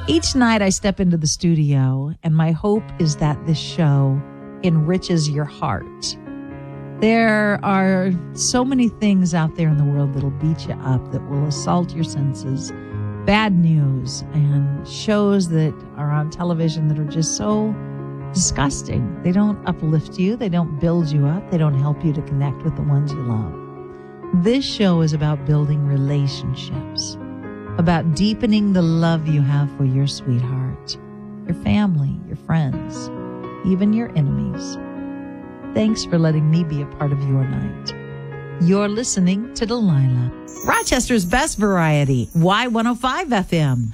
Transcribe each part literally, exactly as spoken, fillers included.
Each night I step into the studio, and my hope is that this show enriches your heart. There are so many things out there in the world that'll beat you up, that will assault your senses. Bad news and shows that are on television that are just so disgusting. They don't uplift you. They don't build you up. They don't help you to connect with the ones you love. This show is about building relationships, about deepening the love you have for your sweetheart, your family, your friends, even your enemies. Thanks for letting me be a part of your night. You're listening to Delilah, Rochester's best variety, Y one oh five F M.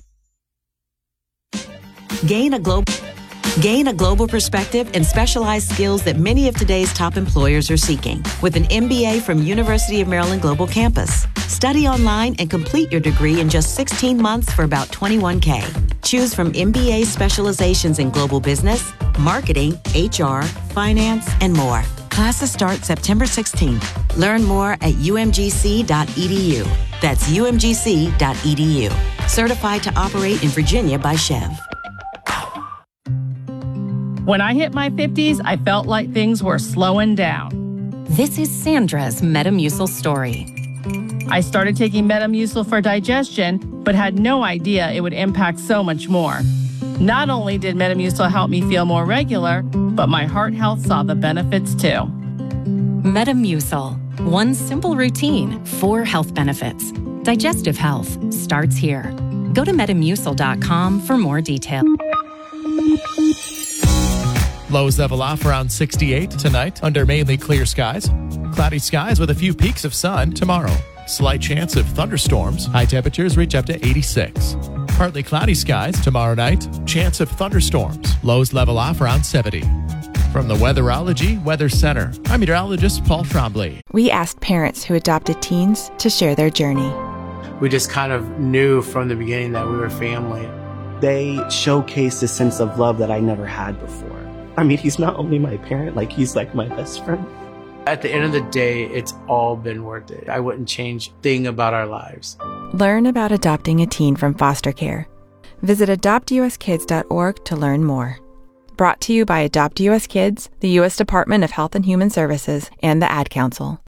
Gain a global Gain a global perspective and specialized skills that many of today's top employers are seeking with an M B A from University of Maryland Global Campus. Study online and complete your degree in just sixteen months for about twenty-one thousand dollars. Choose from M B A specializations in global business, marketing, H R, finance, and more. Classes start September sixteenth. Learn more at U M G C dot E D U. That's U M G C dot E D U. Certified to operate in Virginia by Chev. When I hit my fifties, I felt like things were slowing down. This is Sandra's Metamucil story. I started taking Metamucil for digestion, but had no idea it would impact so much more. Not only did Metamucil help me feel more regular, but my heart health saw the benefits too. Metamucil. One simple routine, four health benefits. Digestive health starts here. Go to metamucil dot com for more details. Lows level off around sixty-eight tonight under mainly clear skies. Cloudy skies with a few peaks of sun tomorrow. Slight chance of thunderstorms. High temperatures reach up to eighty-six. Partly cloudy skies tomorrow night. Chance of thunderstorms. Lows level off around seventy. From the Weatherology Weather Center, I'm meteorologist Paul Trombley. We asked parents who adopted teens to share their journey. We just kind of knew from the beginning that we were family. They showcased a sense of love that I never had before. I mean, he's not only my parent, like he's like my best friend. At the end of the day, it's all been worth it. I wouldn't change a thing about our lives. Learn about adopting a teen from foster care. Visit adopt U S kids dot org to learn more. Brought to you by Adopt U S Kids, the U S Department of Health and Human Services, and the Ad Council.